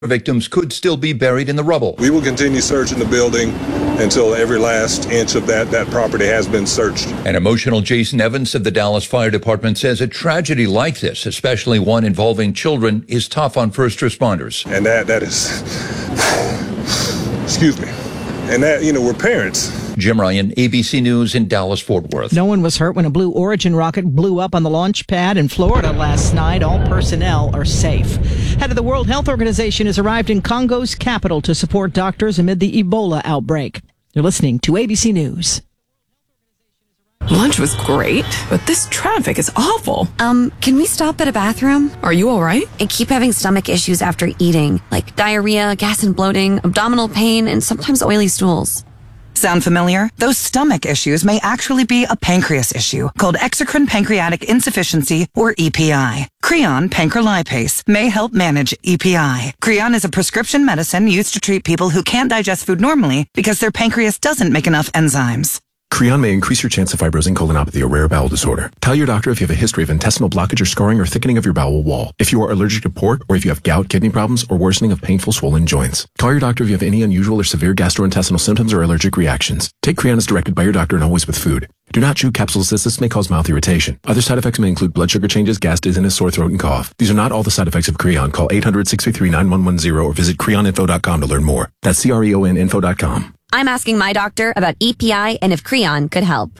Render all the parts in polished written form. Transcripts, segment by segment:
Victims could still be buried in the rubble. We will continue searching the building until every last inch of that property has been searched. An emotional Jason Evans of the Dallas Fire Department says a tragedy like this, especially one involving children, is tough on first responders. And that is, excuse me, and that, we're parents. Jim Ryan, ABC News in Dallas-Fort Worth. No one was hurt when a Blue Origin rocket blew up on the launch pad in Florida last night. All personnel are safe. Head of the World Health Organization has arrived in Congo's capital to support doctors amid the Ebola outbreak. You're listening to ABC News. Lunch was great, but this traffic is awful. Can we stop at a bathroom? Are you all right? I keep having stomach issues after eating, like diarrhea, gas and bloating, abdominal pain, and sometimes oily stools. Sound familiar? Those stomach issues may actually be a pancreas issue called exocrine pancreatic insufficiency, or EPI. Creon pancrelipase may help manage EPI. Creon is a prescription medicine used to treat people who can't digest food normally because their pancreas doesn't make enough enzymes. Creon may increase your chance of fibrosing colonopathy, a rare bowel disorder. Tell your doctor if you have a history of intestinal blockage or scarring or thickening of your bowel wall. If you are allergic to pork, or if you have gout, kidney problems, or worsening of painful swollen joints. Call your doctor if you have any unusual or severe gastrointestinal symptoms or allergic reactions. Take Creon as directed by your doctor and always with food. Do not chew capsules as this may cause mouth irritation. Other side effects may include blood sugar changes, gas, dizziness, sore throat, and cough. These are not all the side effects of Creon. Call 800-633-9110 or visit creoninfo.com to learn more. That's CREONinfo.com. I'm asking my doctor about EPI and if Creon could help.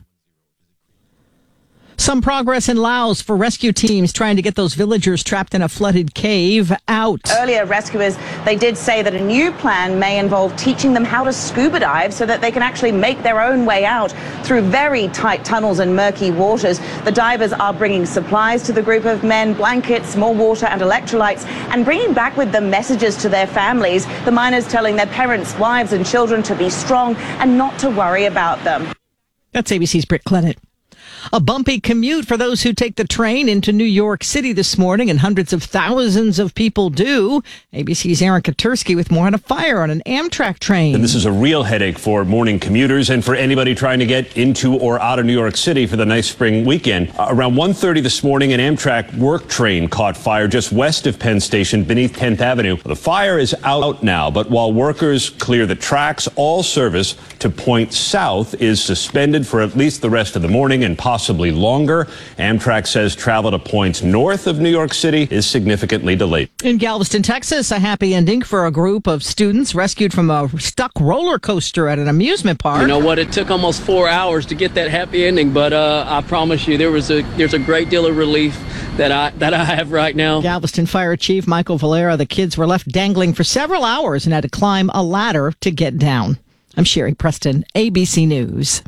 Some progress in Laos for rescue teams trying to get those villagers trapped in a flooded cave out. Earlier, rescuers, they did say that a new plan may involve teaching them how to scuba dive so that they can actually make their own way out through very tight tunnels and murky waters. The divers are bringing supplies to the group of men, blankets, more water and electrolytes, and bringing back with them messages to their families. The miners telling their parents, wives and children to be strong and not to worry about them. That's ABC's Britt Clennett. A bumpy commute for those who take the train into New York City this morning, and hundreds of thousands of people do. ABC's Aaron Katursky with more on a fire on an Amtrak train. And this is a real headache for morning commuters and for anybody trying to get into or out of New York City for the nice spring weekend. Around 1:30 this morning, an Amtrak work train caught fire just west of Penn Station beneath 10th Avenue. The fire is out now, but while workers clear the tracks, all service to Point South is suspended for at least the rest of the morning and possibly longer. Amtrak says travel to points north of New York City is significantly delayed. In Galveston, Texas, a happy ending for a group of students rescued from a stuck roller coaster at an amusement park. You know what? It took almost 4 hours to get that happy ending, but I promise you there's a great deal of relief that I have right now. Galveston Fire Chief Michael Valera, the kids were left dangling for several hours and had to climb a ladder to get down. I'm Sherry Preston, ABC News.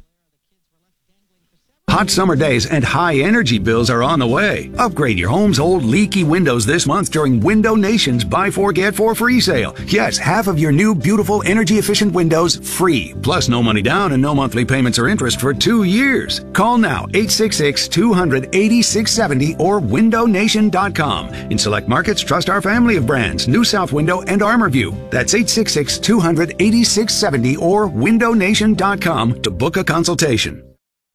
Hot summer days and high energy bills are on the way. Upgrade your home's old leaky windows this month during Window Nation's Buy 4 Get 4 free sale. Yes, half of your new beautiful energy efficient windows free. Plus no money down and no monthly payments or interest for 2 years. Call now 866-200-8670 or windownation.com. In select markets, trust our family of brands, New South Window and ArmorView. That's 866-200-8670 or windownation.com to book a consultation.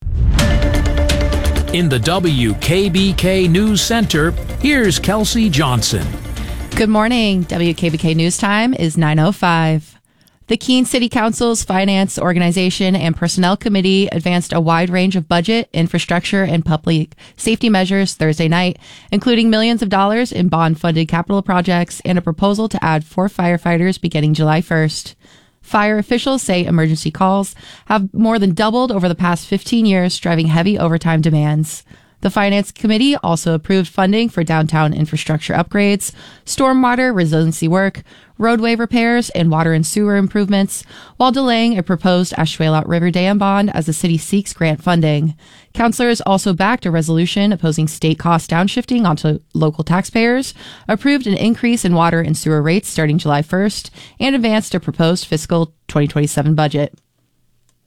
In the WKBK News Center, here's Kelsey Johnson. Good morning. WKBK News Time is 9:05. The Keene City Council's Finance, Organization, and Personnel Committee advanced a wide range of budget, infrastructure, and public safety measures Thursday night, including millions of dollars in bond-funded capital projects and a proposal to add 4 firefighters beginning July 1st. Fire officials say emergency calls have more than doubled over the past 15 years, driving heavy overtime demands. The Finance Committee also approved funding for downtown infrastructure upgrades, stormwater resiliency work, roadway repairs, and water and sewer improvements, while delaying a proposed Ashwelot River Dam bond as the city seeks grant funding. Councilors also backed a resolution opposing state cost downshifting onto local taxpayers, approved an increase in water and sewer rates starting July 1st, and advanced a proposed fiscal 2027 budget.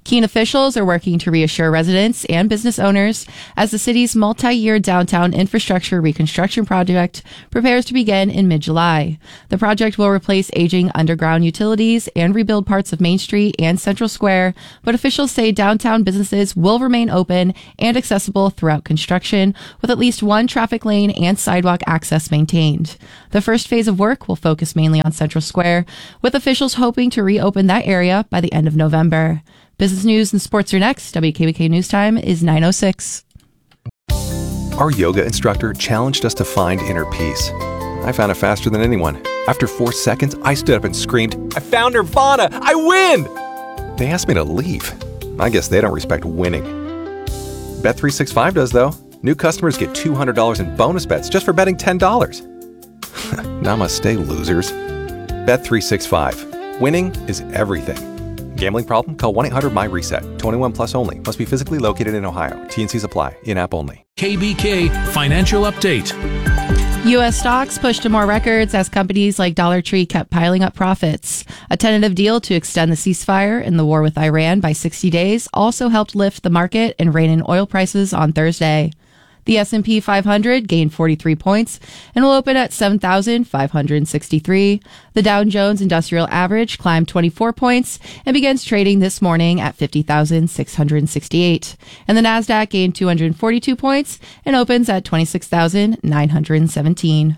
Keene officials are working to reassure residents and business owners as the city's multi-year downtown infrastructure reconstruction project prepares to begin in mid-July. The project will replace aging underground utilities and rebuild parts of Main Street and Central Square, but officials say downtown businesses will remain open and accessible throughout construction, with at least one traffic lane and sidewalk access maintained. The first phase of work will focus mainly on Central Square, with officials hoping to reopen that area by the end of November. Business news and sports are next. WKBK News Time is 9:06. Our yoga instructor challenged us to find inner peace. I found it faster than anyone. After 4 seconds, I stood up and screamed, "I found Nirvana! I win!" They asked me to leave. I guess they don't respect winning. Bet365 does, though. New customers get $200 in bonus bets just for betting $10. Namaste, losers. Bet365. Winning is everything. Gambling problem? Call 1-800-MY-RESET. 21 plus only. Must be physically located in Ohio. T&Cs apply. In-app only. KBK Financial Update. U.S. stocks pushed to more records as companies like Dollar Tree kept piling up profits. A tentative deal to extend the ceasefire in the war with Iran by 60 days also helped lift the market and rein in oil prices on Thursday. The S&P 500 gained 43 points and will open at 7,563. The Dow Jones Industrial Average climbed 24 points and begins trading this morning at 50,668. And the Nasdaq gained 242 points and opens at 26,917.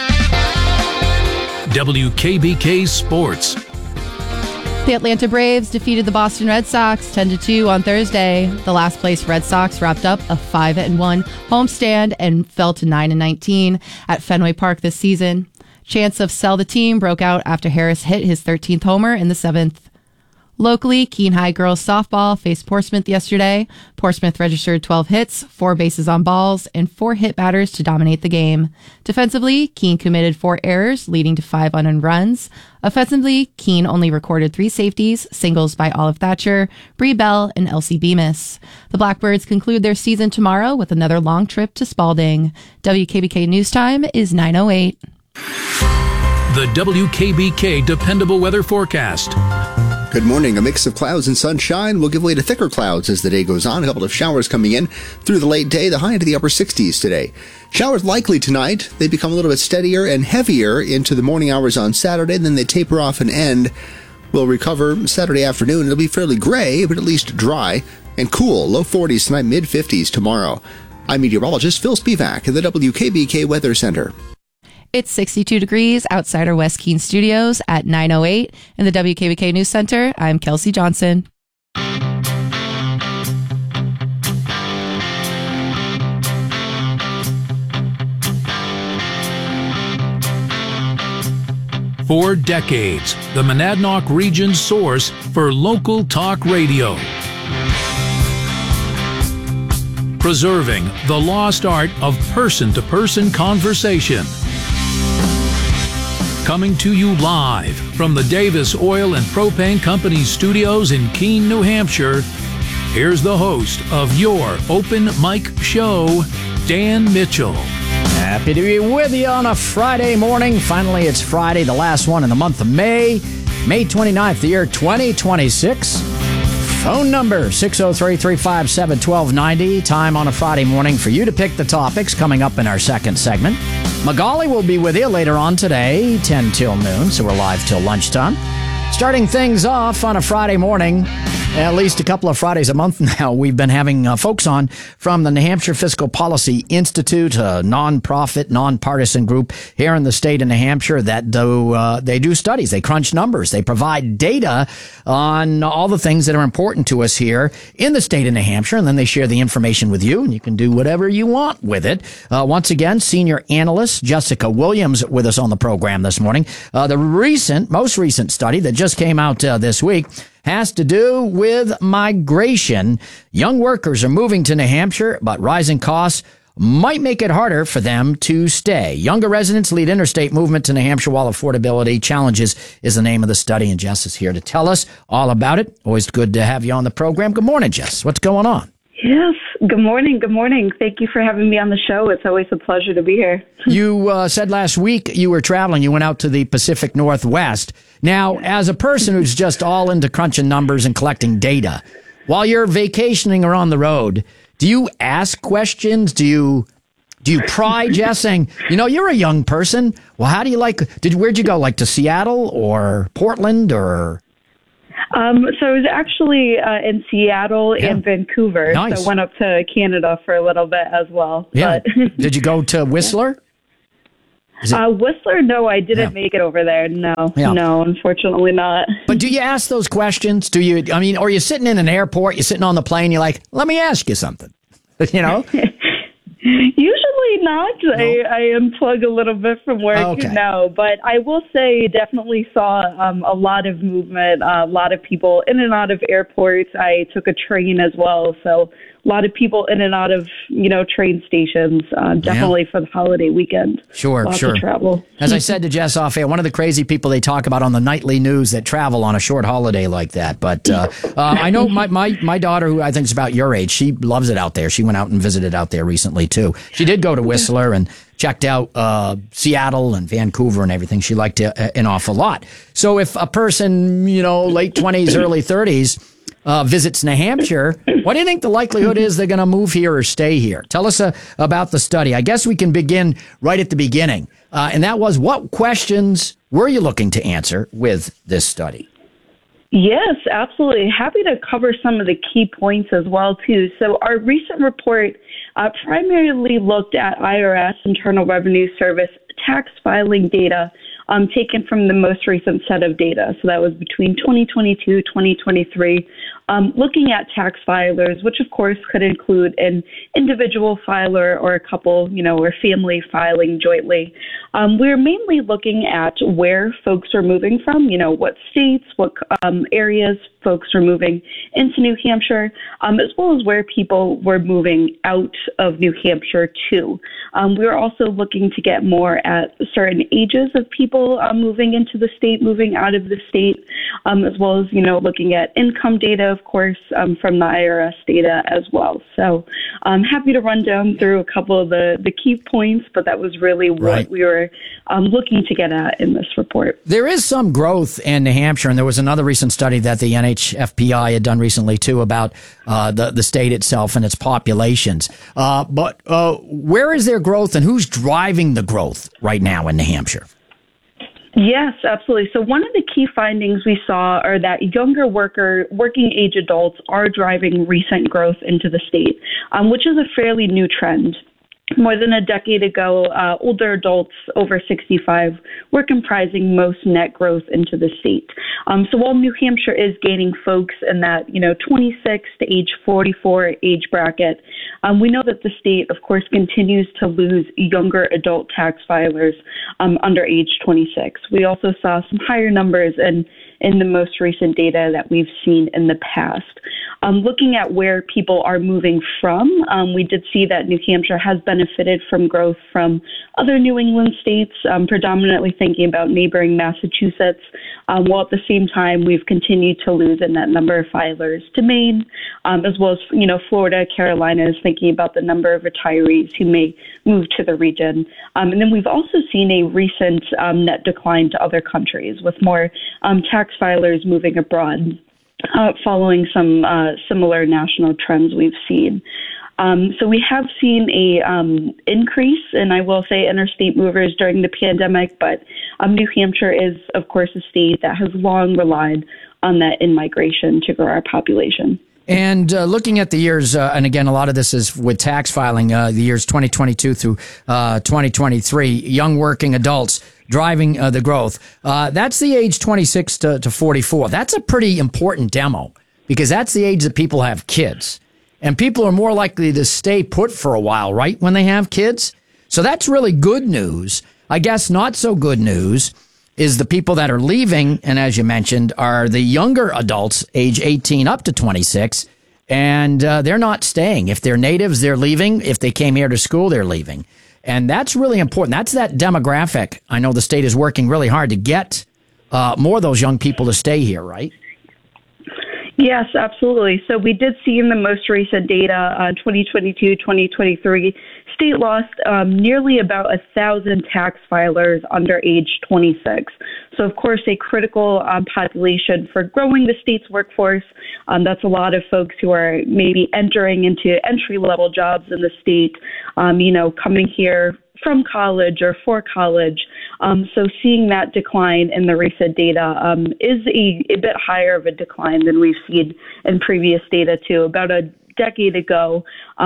WKBK Sports. The Atlanta Braves defeated the Boston Red Sox 10-2 on Thursday. The last place Red Sox wrapped up a 5-1 homestand and fell to 9-19 at Fenway Park this season. Chants of sell the team broke out after Harris hit his 13th homer in the 7th. Locally, Keene High girls softball faced Portsmouth yesterday. Portsmouth registered 12 hits, 4 bases on balls, and 4 hit batters to dominate the game. Defensively, Keene committed 4 errors, leading to 5 unearned runs. Offensively, Keene only recorded 3 safeties, singles by Olive Thatcher, Bree Bell, and Elsie Bemis. The Blackbirds conclude their season tomorrow with another long trip to Spalding. WKBK News Time is 9:08. The WKBK Dependable Weather Forecast. Good morning. A mix of clouds and sunshine will give way to thicker clouds as the day goes on. A couple of showers coming in through the late day, the high into the upper 60s today. Showers likely tonight. They become a little bit steadier and heavier into the morning hours on Saturday, then they taper off and end. We'll recover Saturday afternoon. It'll be fairly gray, but at least dry and cool. Low 40s tonight, mid 50s tomorrow. I'm meteorologist Phil Spivak at the WKBK Weather Center. It's 62 degrees outside our West Keene studios at 9:08 in the WKBK News Center. I'm Kelsey Johnson. For decades, the Monadnock region's source for local talk radio. Preserving the lost art of person-to-person conversation. Coming to you live from the Davis Oil and Propane Company studios in Keene, New Hampshire, here's the host of your Open Mic Show, Dan Mitchell. Happy to be with you on a Friday morning. Finally, it's Friday, the last one in the month of May. May 29th, the year 2026. Phone number 603-357-1290. Time on a Friday morning for you to pick the topics coming up in our second segment. Magali will be with you later on today, 10 till noon, so we're live till lunchtime. Starting things off on a Friday morning, at least a couple of Fridays a month now, we've been having folks on from the New Hampshire Fiscal Policy Institute, a nonprofit, nonpartisan group here in the state of New Hampshire that they do studies, they crunch numbers, they provide data on all the things that are important to us here in the state of New Hampshire, and then they share the information with you, and you can do whatever you want with it. Once again, senior analyst Jessica Williams with us on the program this morning. The most recent study that just came out this week has to do with migration. Young workers are moving to New Hampshire, but rising costs might make it harder for them to stay. Younger residents lead interstate movement to New Hampshire while affordability challenges is the name of the study, and Jess is here to tell us all about it. Always good to have you on the program. Good morning, Jess. What's going on? Yes. Good morning. Good morning. Thank you for having me on the show. It's always a pleasure to be here. You said last week you were traveling. You went out to the Pacific Northwest. Now, as a person who's just all into crunching numbers and collecting data, while you're vacationing or on the road, do you ask questions? Do you pry, Jess, saying, you're a young person. Well, how do you where'd you go? Like to Seattle or Portland or? So I was actually in Seattle and Vancouver. Nice. So I went up to Canada for a little bit as well. Yeah. But Did you go to Whistler? Whistler, no, I didn't make it over there. No, unfortunately not. But do you ask those questions? Or you're sitting in an airport, you're sitting on the plane, you're like, let me ask you something, Usually not. No. I unplug a little bit from work now, but I will say definitely saw a lot of movement, a lot of people in and out of airports. I took a train as well, so a lot of people in and out of train stations. Definitely for the holiday weekend. Sure. Lots of travel. As I said to Jess off air, one of the crazy people they talk about on the nightly news that travel on a short holiday like that. But I know my daughter, who I think is about your age, she loves it out there. She went out and visited out there recently too. She did go to Whistler and checked out Seattle and Vancouver and everything. She liked it an awful lot. So if a person, late 20s, early 30s, visits New Hampshire, what do you think the likelihood is they're going to move here or stay here? Tell us about the study. I guess we can begin right at the beginning. And that was, what questions were you looking to answer with this study? Yes, absolutely. Happy to cover some of the key points as well, too. So our recent report primarily looked at IRS, Internal Revenue Service, tax filing data taken from the most recent set of data. So that was between 2022, 2023, looking at tax filers, which of course could include an individual filer or a couple, or family filing jointly. We're mainly looking at where folks are moving from, what states, what areas folks are moving into New Hampshire, as well as where people were moving out of New Hampshire to. We were also looking to get more at certain ages of people moving into the state, moving out of the state, as well as, looking at income data, of course, from the IRS data as well. So I'm happy to run down through a couple of the key points, but that was really what we were looking to get at in this report. There is some growth in New Hampshire, and there was another recent study that the NHFPI had done recently, too, about the state itself and its populations. But where is there growth, and who's driving the growth right now in New Hampshire? Yes, absolutely. So one of the key findings we saw are that younger working age adults are driving recent growth into the state, which is a fairly new trend. More than a decade ago, older adults over 65 were comprising most net growth into the state. So while New Hampshire is gaining folks in that, 26 to age 44 age bracket, we know that the state, of course, continues to lose younger adult tax filers under age 26. We also saw some higher numbers in the most recent data that we've seen in the past. Looking at where people are moving from, we did see that New Hampshire has benefited from growth from other New England states, predominantly thinking about neighboring Massachusetts, while at the same time we've continued to lose in that number of filers to Maine, as well as, Florida, Carolinas, thinking about the number of retirees who may move to the region. And then we've also seen a recent net decline to other countries, with more tax filers moving abroad, following some similar national trends we've seen. So we have seen a increase in, I will say, interstate movers during the pandemic, but New Hampshire is, of course, a state that has long relied on that in-migration to grow our population. And looking at the years, and again, a lot of this is with tax filing, the years 2022 through 2023, young working adults driving the growth. That's the age 26 to 44. That's a pretty important demo, because that's the age that people have kids. And people are more likely to stay put for a while, right, when they have kids? So that's really good news. I guess not so good news is the people that are leaving, and as you mentioned, are the younger adults, age 18 up to 26, and they're not staying. If they're natives, they're leaving. If they came here to school, they're leaving. And that's really important. That's that demographic. I know the state is working really hard to get more of those young people to stay here, right? Yes, absolutely. So we did see in the most recent data, 2022, 2023, state lost nearly about 1,000 tax filers under age 26. So, of course, a critical population for growing the state's workforce. That's a lot of folks who are maybe entering into entry-level jobs in the state, coming here from college or for college. So seeing that decline in the recent data is a bit higher of a decline than we've seen in previous data too. About a decade ago,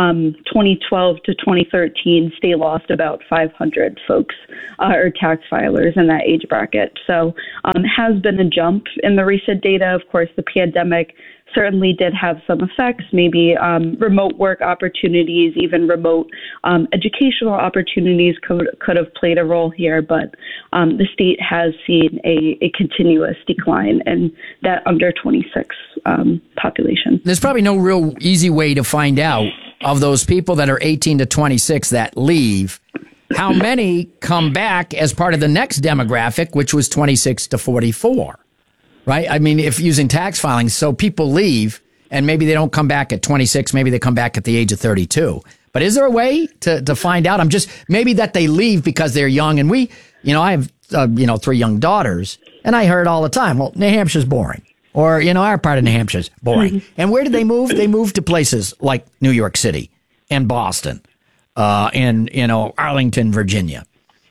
2012 to 2013, state lost about 500 folks or tax filers in that age bracket. So has been a jump in the recent data. Of course, the pandemic certainly did have some effects, maybe remote work opportunities, even remote educational opportunities could have played a role here, but the state has seen a continuous decline in that under 26 population. There's probably no real easy way to find out of those people that are 18 to 26 that leave, how many come back as part of the next demographic, which was 26 to 44. Right? I mean, if using tax filings, so people leave and maybe they don't come back at 26, maybe they come back at the age of 32. But is there a way to find out? Maybe that they leave because they're young. And I have, 3 young daughters, and I heard all the time, well, New Hampshire's boring. Or, our part of New Hampshire's boring. Mm-hmm. And where did they move? They moved to places like New York City and Boston, and, Arlington, Virginia.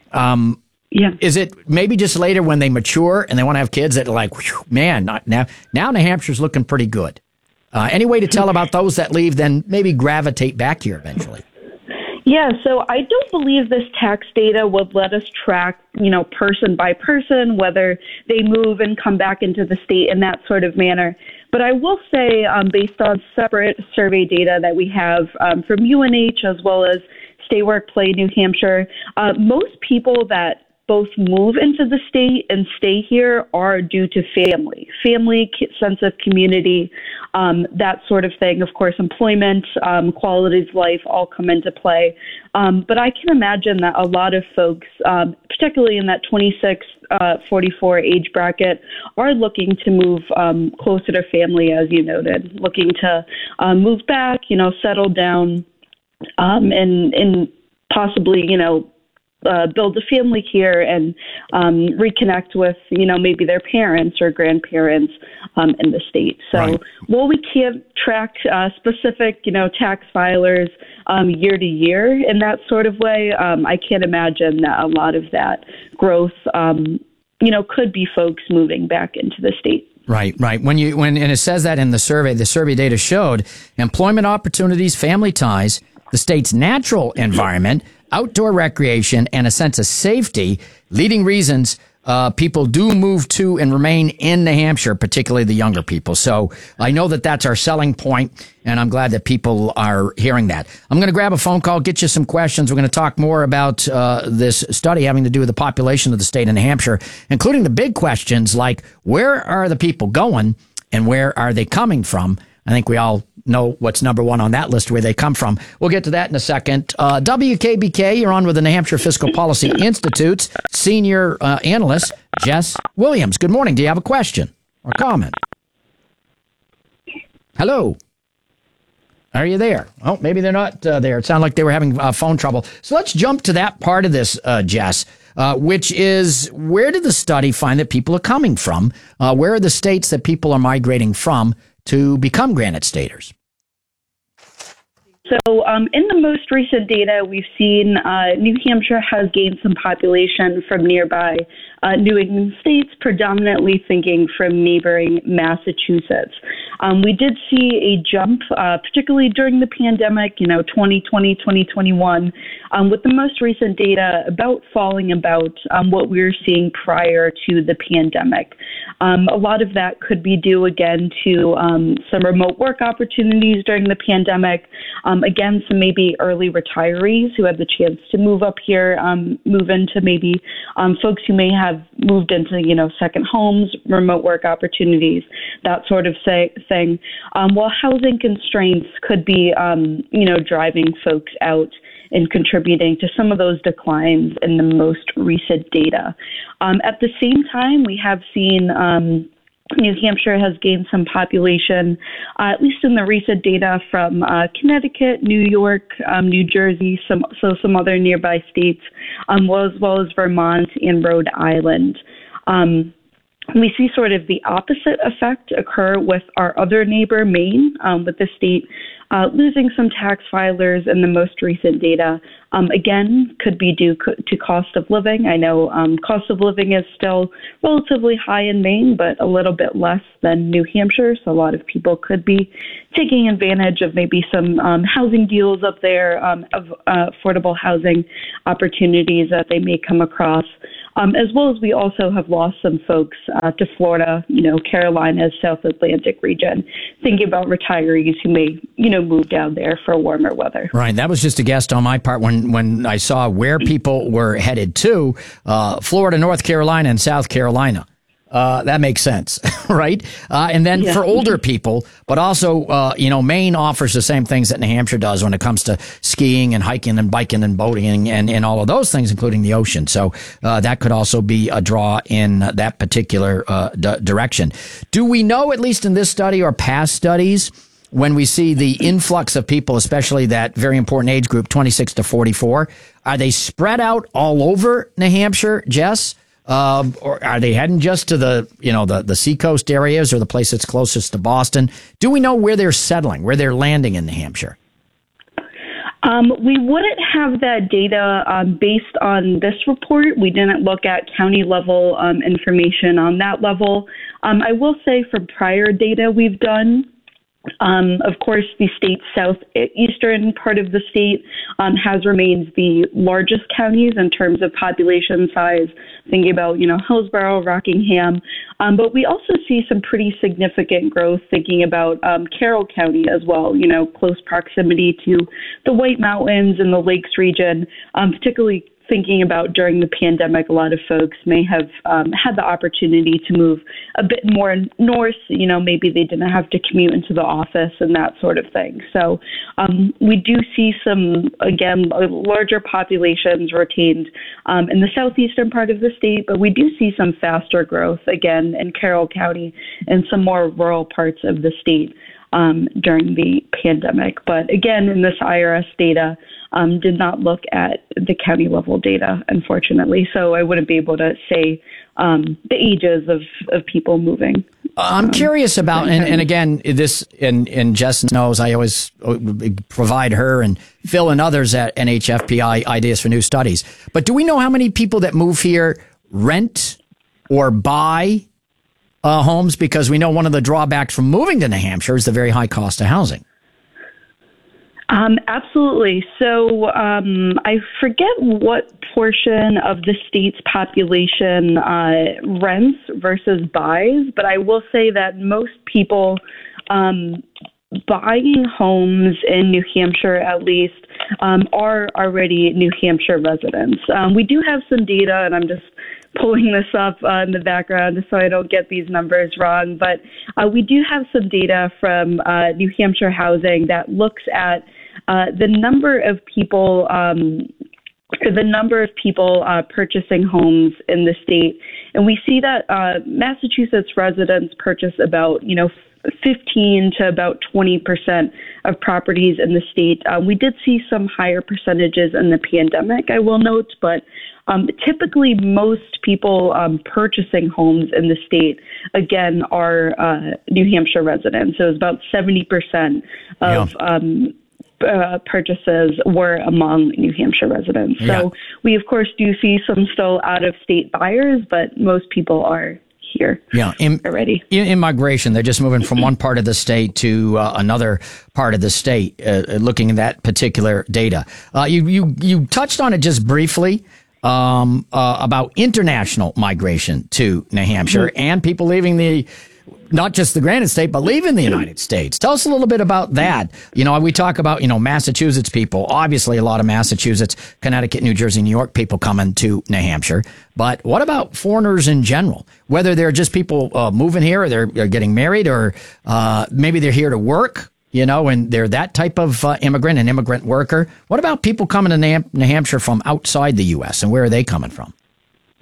Yeah. Is it maybe just later when they mature and they want to have kids that are like, man, now New Hampshire's looking pretty good. Any way to tell about those that leave, then maybe gravitate back here eventually? Yeah, so I don't believe this tax data would let us track, person by person, whether they move and come back into the state in that sort of manner. But I will say, based on separate survey data that we have from UNH as well as Stay Work Play New Hampshire, most people that both move into the state and stay here are due to family, sense of community, that sort of thing. Of course, employment, quality of life all come into play. But I can imagine that a lot of folks, particularly in that 26-44 age bracket, are looking to move closer to family, as you noted, looking to move back, settle down, and possibly, build a family here and reconnect with, maybe their parents or grandparents in the state. So right. While we can't track specific, tax filers year to year in that sort of way, I can't imagine that a lot of that growth, could be folks moving back into the state. Right. And it says that in the survey data showed employment opportunities, family ties, the state's natural environment, outdoor recreation, and a sense of safety, leading reasons people do move to and remain in New Hampshire, particularly the younger people. So I know that that's our selling point, and I'm glad that people are hearing that. I'm going to grab a phone call, get you some questions. We're going to talk more about this study having to do with the population of the state of New Hampshire, including the big questions like where are the people going and where are they coming from? I think we all know what's number one on that list, where they come from. We'll get to that in a second. WKBK, you're on with the New Hampshire Fiscal Policy Institute's senior analyst, Jess Williams. Good morning. Do you have a question or comment? Hello. Are you there? Oh, maybe they're not there. It sounded like they were having phone trouble. So let's jump to that part of this, Jess, which is where did the study find that people are coming from? Where are the states that people are migrating from to become Granite Staters? So in the most recent data, we've seen New Hampshire has gained some population from nearby New England states, predominantly thinking from neighboring Massachusetts. We did see a jump, particularly during the pandemic, 2020, 2021, with the most recent data falling about what we were seeing prior to the pandemic. A lot of that could be due, again, to some remote work opportunities during the pandemic. Again, some maybe early retirees who had the chance to move up here, move into maybe folks who may have moved into, second homes, remote work opportunities, that sort of thing. While housing constraints could be, driving folks out and contributing to some of those declines in the most recent data. At the same time, we have seen New Hampshire has gained some population, at least in the recent data from Connecticut, New York, New Jersey, some other nearby states, as well as Vermont and Rhode Island. We see sort of the opposite effect occur with our other neighbor, Maine, with the state losing some tax filers in the most recent data. Again, could be due to cost of living. I know cost of living is still relatively high in Maine, but a little bit less than New Hampshire. So a lot of people could be taking advantage of maybe some housing deals up there, of affordable housing opportunities that they may come across. As well as we also have lost some folks to Florida, Carolinas, South Atlantic region, thinking about retirees who may, move down there for warmer weather. Right. That was just a guess on my part when I saw where people were headed to, Florida, North Carolina, and South Carolina. That makes sense, right? And then for older people, but also, Maine offers the same things that New Hampshire does when it comes to skiing and hiking and biking and boating and all of those things, including the ocean. So that could also be a draw in that particular direction. Do we know, at least in this study or past studies, when we see the influx of people, especially that very important age group, 26 to 44, are they spread out all over New Hampshire, Jess? Or are they heading just to the seacoast areas or the place that's closest to Boston? Do we know where they're settling, where they're landing in New Hampshire? We wouldn't have that data based on this report. We didn't look at county level information on that level. I will say from prior data we've done, of course, the state's southeastern part of the state has remained the largest counties in terms of population size, thinking about, Hillsborough, Rockingham. But we also see some pretty significant growth thinking about Carroll County as well, close proximity to the White Mountains and the Lakes region, particularly thinking about during the pandemic, a lot of folks may have had the opportunity to move a bit more north. Maybe they didn't have to commute into the office and that sort of thing. So we do see some, again, larger populations retained in the southeastern part of the state, but we do see some faster growth, again, in Carroll County and some more rural parts of the state during the pandemic. But again, in this IRS data, did not look at the county level data, unfortunately. So I wouldn't be able to say the ages of people moving. I'm curious about, and again, this, and Jess knows I always provide her and Phil and others at NHFPI ideas for new studies. But do we know how many people that move here rent or buy homes? Because we know one of the drawbacks from moving to New Hampshire is the very high cost of housing. Absolutely. So I forget what portion of the state's population rents versus buys, but I will say that most people buying homes in New Hampshire, at least, are already New Hampshire residents. We do have some data, and I'm just pulling this up in the background so I don't get these numbers wrong, but we do have some data from New Hampshire Housing that looks at the number of people purchasing homes in the state, and we see that Massachusetts residents purchase about 15 to about 20% of properties in the state. We did see some higher percentages in the pandemic, I will note, but typically most people purchasing homes in the state, again, are New Hampshire residents. So it's about 70% of purchases were among New Hampshire residents. So we, of course, do see some still out-of-state buyers, but most people are here already. In migration, they're just moving from one part of the state to another part of the state, looking at that particular data. You touched on it just briefly about international migration to New Hampshire and people leaving not just the Granite State, but leaving the United States. Tell us a little bit about that. We talk about, Massachusetts people, obviously a lot of Massachusetts, Connecticut, New Jersey, New York people coming to New Hampshire. But what about foreigners in general? Whether they're just people moving here or they're getting married or maybe they're here to work, and they're that type of immigrant, an immigrant worker. What about people coming to New Hampshire from outside the U.S. and where are they coming from?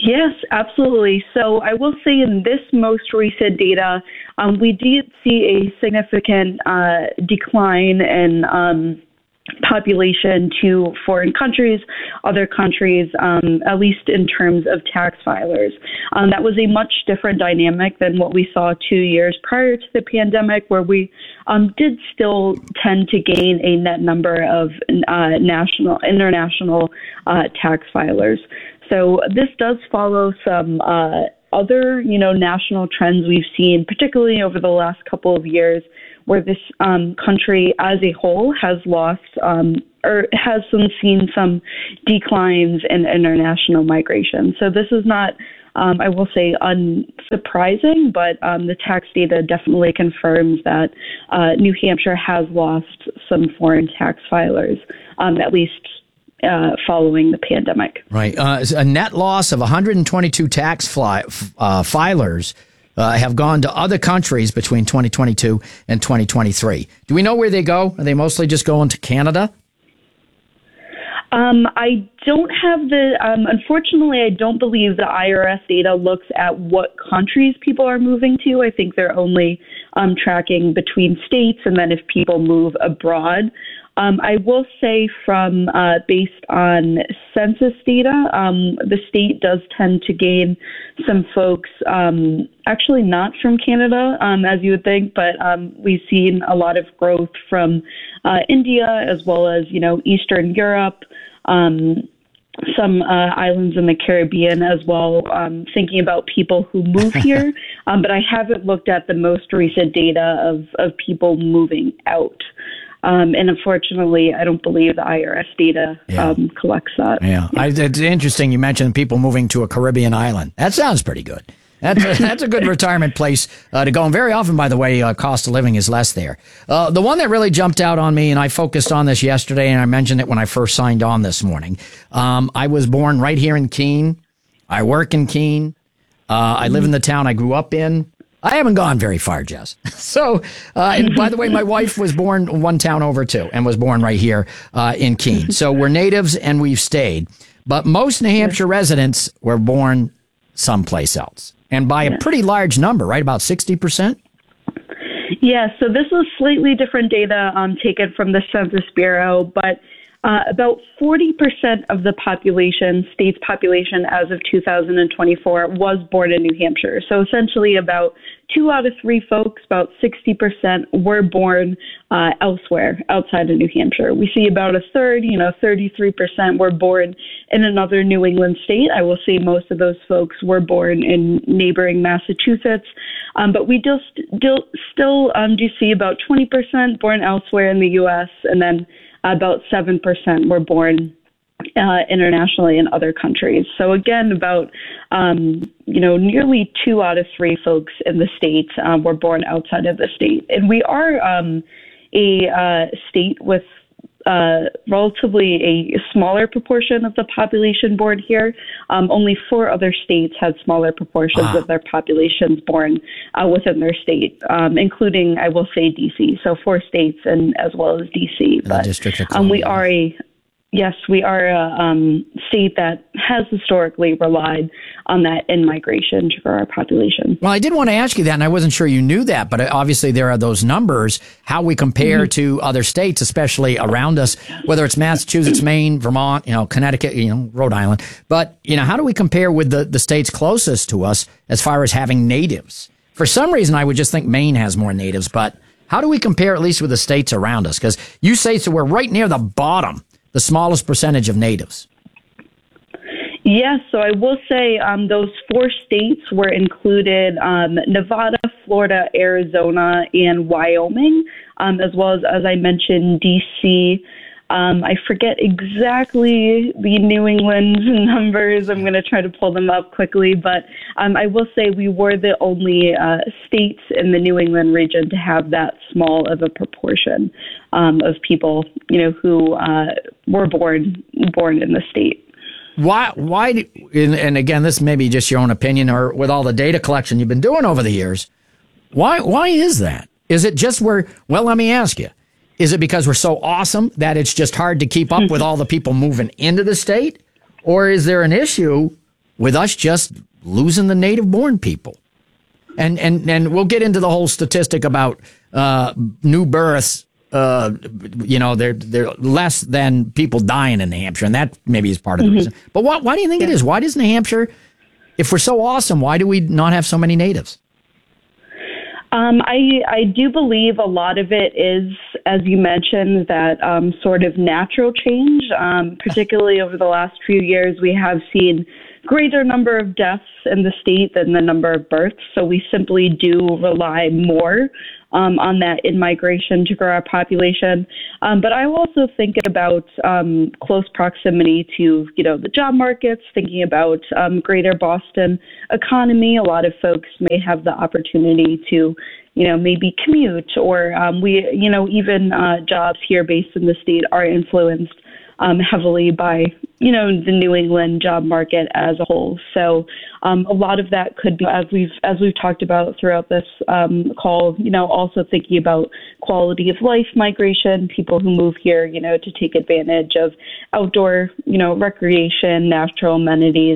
Yes, absolutely. So I will say in this most recent data, we did see a significant decline in population to foreign countries, other countries, at least in terms of tax filers. That was a much different dynamic than what we saw 2 years prior to the pandemic, where we did still tend to gain a net number of international tax filers. So this does follow some other, national trends we've seen, particularly over the last couple of years, where this country as a whole has lost or has seen some declines in international migration. So this is not, I will say, unsurprising, but the tax data definitely confirms that New Hampshire has lost some foreign tax filers, at least following the pandemic. Right. A net loss of 122 tax filers have gone to other countries between 2022 and 2023. Do we know where they go? Are they mostly just going to Canada? I don't have unfortunately, I don't believe the IRS data looks at what countries people are moving to. I think they're only tracking between states and then if people move abroad. I will say from based on census data, the state does tend to gain some folks, actually not from Canada, as you would think, but we've seen a lot of growth from India as well as, Eastern Europe, some islands in the Caribbean as well, thinking about people who move here. But I haven't looked at the most recent data of people moving out. And unfortunately, I don't believe the IRS data collects that. Yeah, it's interesting you mentioned people moving to a Caribbean island. That sounds pretty good. That's a good retirement place to go. And very often, by the way, cost of living is less there. The one that really jumped out on me, and I focused on this yesterday, and I mentioned it when I first signed on this morning. I was born right here in Keene. I work in Keene. I live in the town I grew up in. I haven't gone very far, Jess. So, and by the way, my wife was born one town over too and was born right here in Keene. So we're natives and we've stayed. But most New Hampshire residents were born someplace else. And by a pretty large number, right? About 60%? Yeah, so this was slightly different data taken from the Census Bureau, but about 40% of the state's population as of 2024 was born in New Hampshire. So essentially about 2 out of 3 folks, about 60% were born elsewhere outside of New Hampshire. We see about a third, 33% were born in another New England state. I will say most of those folks were born in neighboring Massachusetts. But we still do see about 20% born elsewhere in the U.S. and then about 7% were born internationally in other countries. So again, about nearly 2 out of 3 folks in the state were born outside of the state, and we are a state with relatively a smaller proportion of the population born here. Only 4 other states had smaller proportions of their populations born within their state, including, I will say, D.C. So 4 states and as well as D.C. But we are a state that has historically relied on that in-migration to grow our population. Well, I did want to ask you that, and I wasn't sure you knew that, but obviously there are those numbers, how we compare to other states, especially around us, whether it's Massachusetts, Maine, Vermont, Connecticut, Rhode Island. But, how do we compare with the states closest to us as far as having natives? For some reason, I would just think Maine has more natives, but how do we compare at least with the states around us? Because you say so we're right near the bottom, the smallest percentage of natives. Yes, so I will say those 4 states were included, Nevada, Florida, Arizona, and Wyoming, as well as I mentioned, D.C. I forget exactly the New England numbers. I'm going to try to pull them up quickly, but I will say we were the only states in the New England region to have that small of a proportion of people, who were born in the state. Why? And again, this may be just your own opinion, or with all the data collection you've been doing over the years. Why is that? Is it just well, let me ask you. Is it because we're so awesome that it's just hard to keep up with all the people moving into the state? Or is there an issue with us just losing the native-born people. And we'll get into the whole statistic about new births. They're less than people dying in New Hampshire, and that maybe is part of the reason. But why do you think it is? Why does New Hampshire, if we're so awesome, why do we not have so many natives? I do believe a lot of it is, as you mentioned, that sort of natural change. Particularly over the last few years, we have seen greater number of deaths in the state than the number of births. So we simply do rely more on that in-migration to grow our population. But I also think about close proximity to, the job markets, thinking about greater Boston economy. A lot of folks may have the opportunity to, maybe commute or even jobs here based in the state are influenced heavily by, the New England job market as a whole. So a lot of that could be, as we've talked about throughout this call, also thinking about quality of life migration, people who move here, to take advantage of outdoor, recreation, natural amenities.